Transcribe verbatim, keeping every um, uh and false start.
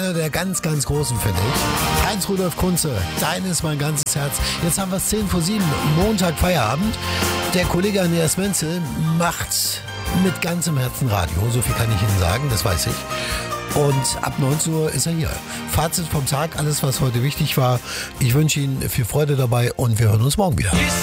einer der ganz, ganz Großen, finde ich. Heinz-Rudolf Kunze, dein ist mein ganzes Herz. Jetzt haben wir es zehn vor sieben, Montag Feierabend. Der Kollege Andreas Menzel macht mit ganzem Herzen Radio. So viel kann ich Ihnen sagen, das weiß ich. Und ab neunzehn Uhr ist er hier. Fazit vom Tag, alles was heute wichtig war. Ich wünsche Ihnen viel Freude dabei und wir hören uns morgen wieder.